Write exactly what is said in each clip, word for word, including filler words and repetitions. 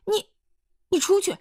你，你出去！”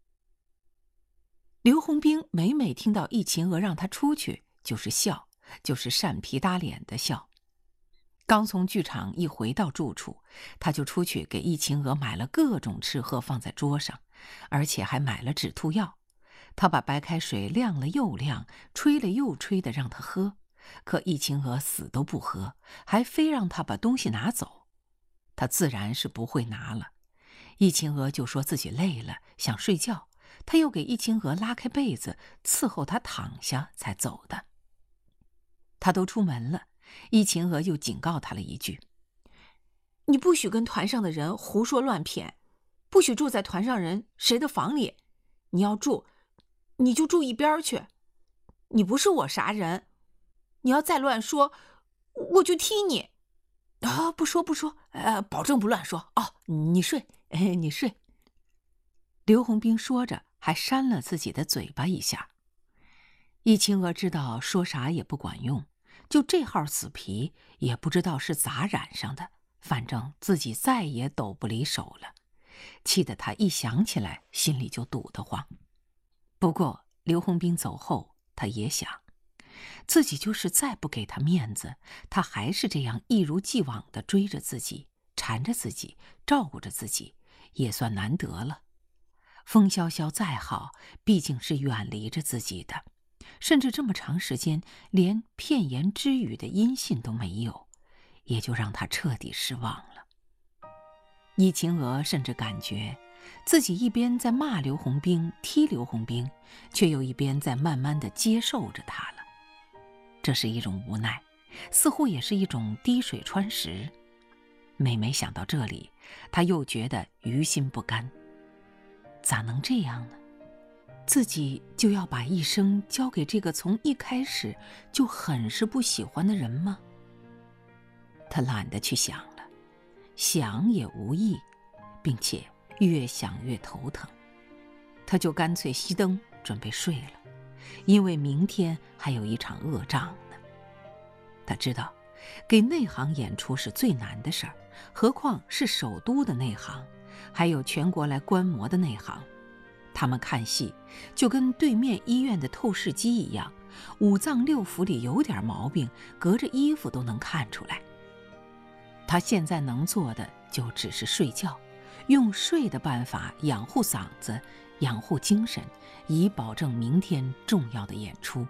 刘洪兵每每听到易秦娥让他出去，就是笑，就是扇皮打脸的笑。刚从剧场一回到住处，他就出去给易秦娥买了各种吃喝放在桌上，而且还买了止吐药。他把白开水晾了又晾，吹了又吹的让他喝，可易秦娥死都不喝，还非让他把东西拿走。他自然是不会拿了。易秦娥就说自己累了，想睡觉，他又给易秦娥拉开被子，伺候她躺下才走的。他都出门了，易秦娥又警告他了一句：“ 你不许跟团上的人胡说乱谝，不许住在团上人谁的房里。你要住，你就住一边去。你不是我啥人，你要再乱说，我就踢你。”“啊，不说不说，呃，保证不乱说。哦，你睡，哎，你睡。” 刘洪兵说着，还扇了自己的嘴巴一下。易秦娥知道说啥也不管用，就这号死皮也不知道是咋染上的，反正自己再也抖不离手了，气得他一想起来心里就堵得慌。不过刘洪兵走后，他也想，自己就是再不给他面子，他还是这样一如既往地追着自己，缠着自己，照顾着自己，也算难得了。风萧萧再好，毕竟是远离着自己的，甚至这么长时间连片言之语的音信都没有，也就让他彻底失望了。易秦娥甚至感觉自己一边在骂刘洪兵、踢刘洪兵，却又一边在慢慢地接受着他了。这是一种无奈，似乎也是一种滴水穿石。每每想到这里，他又觉得于心不甘。咋能这样呢？自己就要把一生交给这个从一开始就很是不喜欢的人吗？他懒得去想了，想也无益，并且越想越头疼。他就干脆熄灯准备睡了，因为明天还有一场恶仗呢。他知道给内行演出是最难的事儿，何况是首都的内行，还有全国来观摩的内行。他们看戏就跟对面医院的透视机一样，五脏六腑里有点毛病，隔着衣服都能看出来。他现在能做的就只是睡觉，用睡的办法养护嗓子，养护精神，以保证明天重要的演出。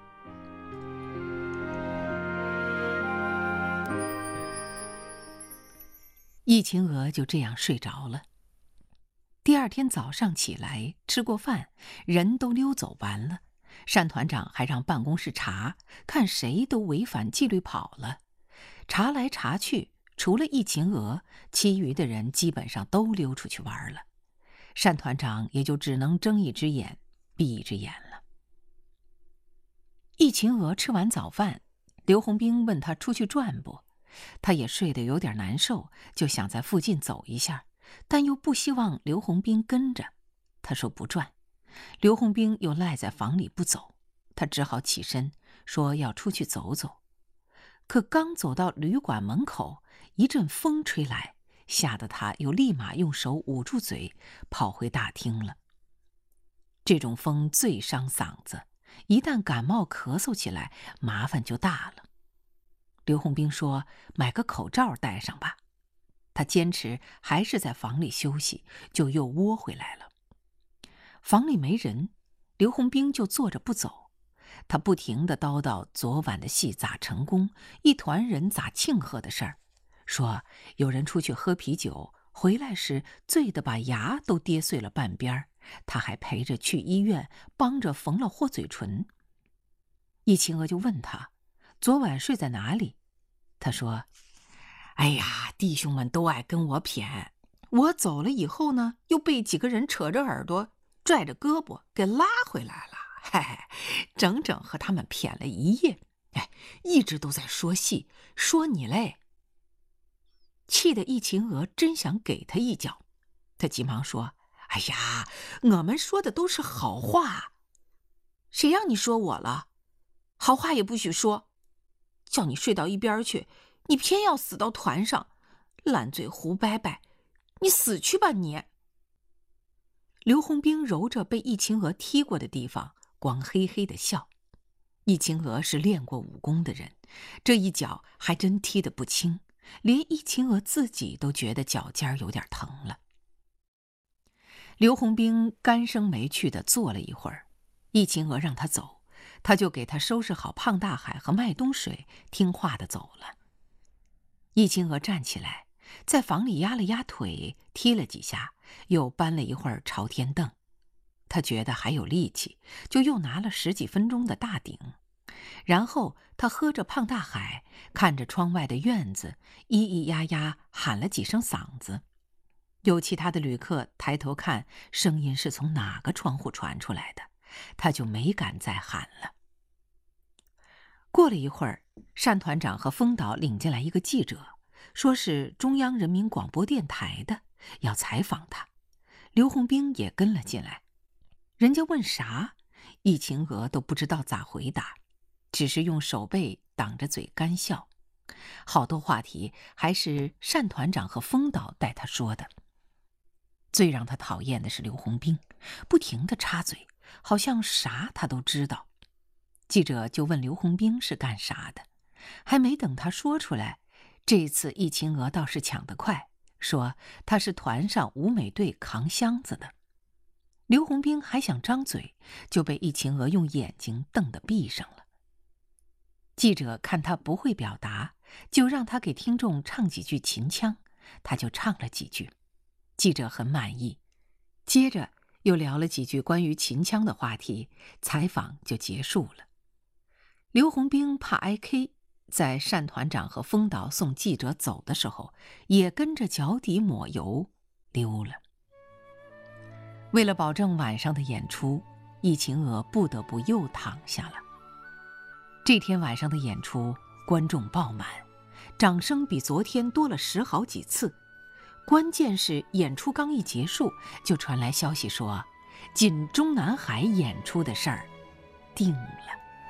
易秦娥就这样睡着了。第二天早上起来，吃过饭，人都溜走完了，单团长还让办公室查，看谁都违反纪律跑了。查来查去，除了易秦娥，其余的人基本上都溜出去玩了。单团长也就只能睁一只眼闭一只眼了。易秦娥吃完早饭，刘洪兵问他出去转不，他也睡得有点难受，就想在附近走一下，但又不希望刘洪兵跟着。他说不转，刘洪兵又赖在房里不走，他只好起身说要出去走走。可刚走到旅馆门口，一阵风吹来，吓得他又立马用手捂住嘴，跑回大厅了。这种风最伤嗓子，一旦感冒咳嗽起来，麻烦就大了。刘洪兵说买个口罩戴上吧，他坚持还是在房里休息，就又窝回来了。房里没人，刘洪兵就坐着不走，他不停地叨叨昨晚的戏咋成功，一团人咋庆贺的事儿，说有人出去喝啤酒，回来时醉得把牙都跌碎了半边，他还陪着去医院，帮着缝了豁嘴唇。易秦娥就问他昨晚睡在哪里，他说哎呀，弟兄们都爱跟我谝，我走了以后呢，又被几个人扯着耳朵拽着胳膊给拉回来了，嘿嘿，整整和他们谝了一夜，哎，一直都在说戏，说你嘞。气得易秦娥真想给他一脚，他急忙说哎呀，我们说的都是好话。谁让你说我了？好话也不许说，叫你睡到一边去，你偏要死到团上，烂醉胡掰掰，你死去吧你！ 刘洪兵揉着被易秦娥踢过的地方，光嘿嘿地笑。易秦娥是练过武功的人，这一脚还真踢得不轻，连易秦娥自己都觉得脚尖有点疼了。刘洪兵干生没趣地坐了一会儿，易秦娥让他走，他就给他收拾好胖大海和麦冬水，听话地走了。易秦娥站起来，在房里压了压腿，踢了几下，又搬了一会儿朝天凳。他觉得还有力气，就又拿了十几分钟的大鼎。然后他喝着胖大海，看着窗外的院子，咿咿呀呀喊了几声嗓子。有其他的旅客抬头看，声音是从哪个窗户传出来的，他就没敢再喊了。过了一会儿，单团长和封导领进来一个记者，说是中央人民广播电台的，要采访他。刘洪兵也跟了进来。人家问啥，易秦娥都不知道咋回答，只是用手背挡着嘴干笑。好多话题还是单团长和封导带他说的。最让他讨厌的是刘洪兵，不停地插嘴，好像啥他都知道。记者就问刘洪兵是干啥的，还没等他说出来，这次易秦娥倒是抢得快，说他是团上舞美队扛箱子的。刘洪兵还想张嘴，就被易秦娥用眼睛瞪得闭上了。记者看他不会表达，就让他给听众唱几句秦腔，他就唱了几句。记者很满意，接着又聊了几句关于秦腔的话题，采访就结束了。刘洪兵怕挨 K， 在单团长和封导送记者走的时候，也跟着脚底抹油溜了。为了保证晚上的演出，易秦娥不得不又躺下了。这天晚上的演出，观众爆满，掌声比昨天多了十好几次。关键是演出刚一结束，就传来消息说，进中南海演出的事儿定了。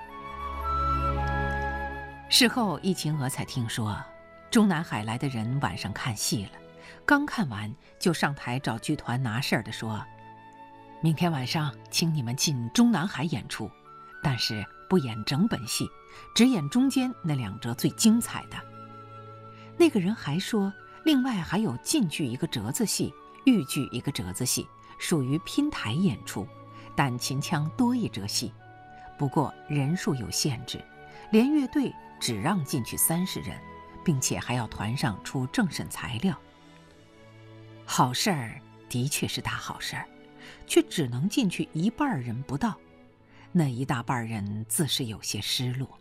事后，易秦娥才听说，中南海来的人晚上看戏了，刚看完就上台找剧团拿事儿的说，明天晚上请你们进中南海演出，但是不演整本戏，只演中间那两折最精彩的。那个人还说，另外还有晋剧一个折子戏，豫剧一个折子戏，属于拼台演出，但秦腔多一折戏，不过人数有限制，连乐队只让进去三十人，并且还要团上出政审材料。好事儿的确是大好事儿，却只能进去一半人不到，那一大半人自是有些失落。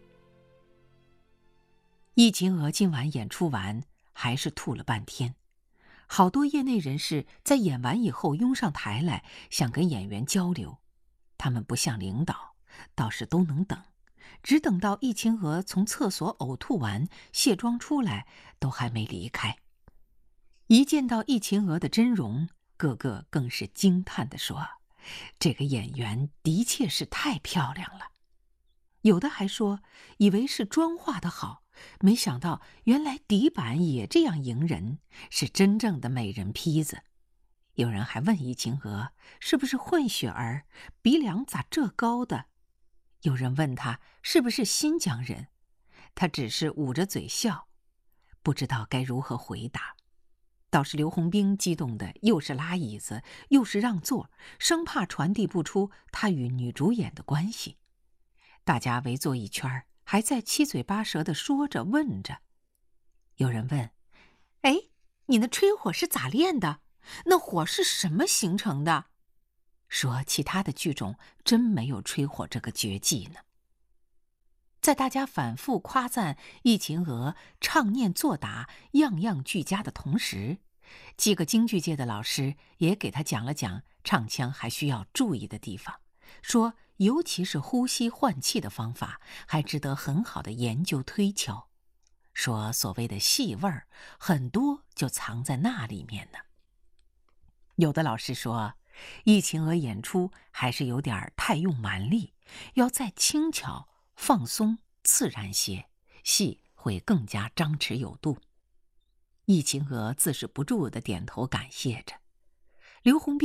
易秦娥今晚演出完，还是吐了半天。好多业内人士在演完以后拥上台来，想跟演员交流。他们不像领导，倒是都能等，只等到易秦娥从厕所呕吐完，卸妆出来，都还没离开。一见到易秦娥的真容，个个更是惊叹地说，这个演员的确是太漂亮了。有的还说，以为是妆化得好，没想到原来底板也这样迎人，是真正的美人坯子。有人还问易秦娥是不是混血儿，鼻梁咋这高的？有人问他是不是新疆人，他只是捂着嘴笑，不知道该如何回答。倒是刘洪兵激动的又是拉椅子又是让座，生怕传递不出他与女主演的关系。大家围坐一圈，还在七嘴八舌地说着问着。有人问，哎，你那吹火是咋练的？那火是什么形成的？说其他的剧种真没有吹火这个绝技呢。在大家反复夸赞易秦娥唱念作打样样俱佳的同时，几个京剧界的老师也给他讲了讲唱腔还需要注意的地方，说尤其是呼吸换气的方法还值得很好的研究推敲，说所谓的戏味儿很多就藏在那里面呢。有的老师说，易秦娥演出还是有点太用蛮力，要再轻巧放松自然些，戏会更加张弛有度。易秦娥自是不住地点头感谢着。刘洪